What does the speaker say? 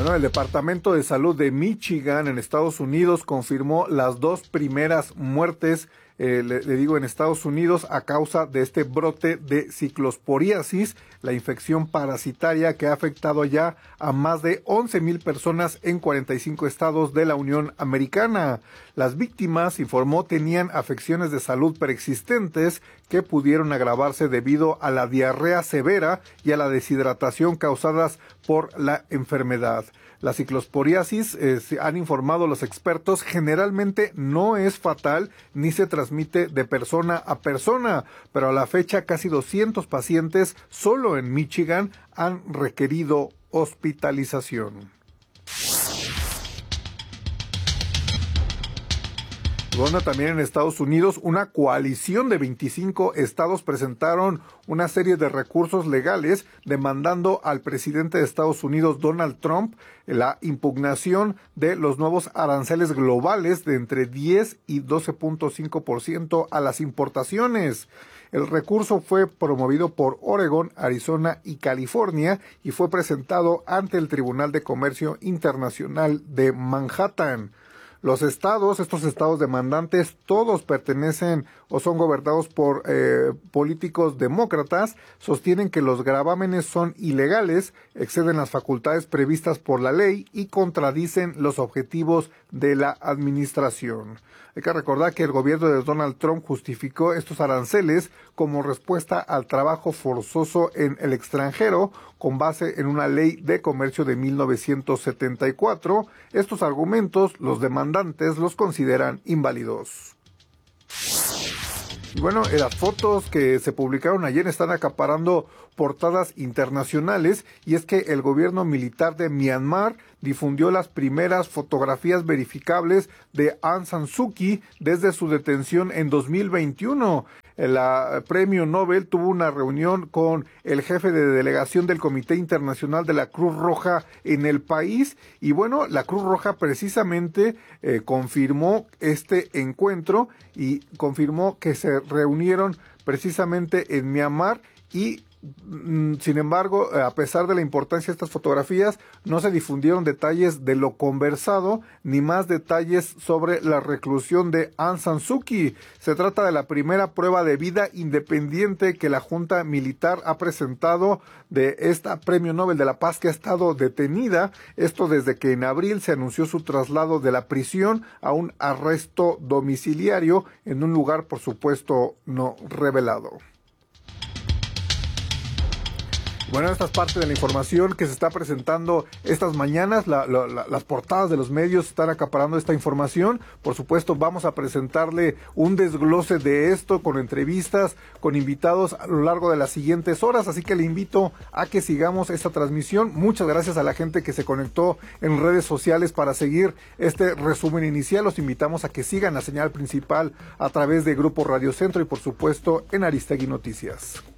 Bueno, el Departamento de Salud de Michigan en Estados Unidos confirmó las 2 primeras muertes, le digo en Estados Unidos, a causa de este brote de ciclosporiasis, la infección parasitaria que ha afectado ya a más de 11,000 personas en 45 estados de la Unión Americana. Las víctimas, informó, tenían afecciones de salud preexistentes que pudieron agravarse debido a la diarrea severa y a la deshidratación causadas por la enfermedad. La ciclosporiasis, han informado los expertos, generalmente no es fatal ni se transmite de persona a persona, pero a la fecha casi 200 pacientes solo en Michigan han requerido hospitalización. Bueno, también en Estados Unidos, una coalición de 25 estados presentaron una serie de recursos legales demandando al presidente de Estados Unidos, Donald Trump, la impugnación de los nuevos aranceles globales de entre 10 y 12.5% a las importaciones. El recurso fue promovido por Oregón, Arizona y California y fue presentado ante el Tribunal de Comercio Internacional de Manhattan. Los estados, estos estados demandantes, todos pertenecen o son gobernados por políticos demócratas, sostienen que los gravámenes son ilegales, exceden las facultades previstas por la ley y contradicen los objetivos de la administración. Hay que recordar que el gobierno de Donald Trump justificó estos aranceles como respuesta al trabajo forzoso en el extranjero con base en una ley de comercio de 1974. Estos argumentos los demandantes los consideran inválidos. Y bueno, las fotos que se publicaron ayer están acaparando portadas internacionales, y es que el gobierno militar de Myanmar difundió las primeras fotografías verificables de Aung San Suu Kyi desde su detención en 2021. El premio Nobel tuvo una reunión con el jefe de delegación del Comité Internacional de la Cruz Roja en el país, y bueno, la Cruz Roja precisamente confirmó este encuentro y confirmó que se reunieron precisamente en Myanmar y sin embargo, a pesar de la importancia de estas fotografías, no se difundieron detalles de lo conversado, ni más detalles sobre la reclusión de Aung San Suu Kyi. Se trata de la primera prueba de vida independiente que la Junta Militar ha presentado de esta Premio Nobel de la Paz, que ha estado detenida, esto desde que en abril se anunció su traslado de la prisión a un arresto domiciliario en un lugar, por supuesto, no revelado. Bueno, esta es parte de la información que se está presentando estas mañanas. Las portadas de los medios están acaparando esta información. Por supuesto, vamos a presentarle un desglose de esto con entrevistas, con invitados a lo largo de las siguientes horas. Así que le invito a que sigamos esta transmisión. Muchas gracias a la gente que se conectó en redes sociales para seguir este resumen inicial. Los invitamos a que sigan la señal principal a través de Grupo Radio Centro y, por supuesto, en Aristegui Noticias.